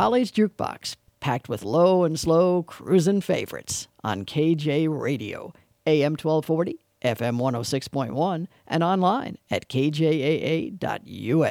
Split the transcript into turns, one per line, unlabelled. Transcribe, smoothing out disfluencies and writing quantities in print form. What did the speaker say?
College Jukebox, packed with low and slow cruisin' favorites on KJ Radio, AM 1240, FM 106.1, and online at kjaa.us.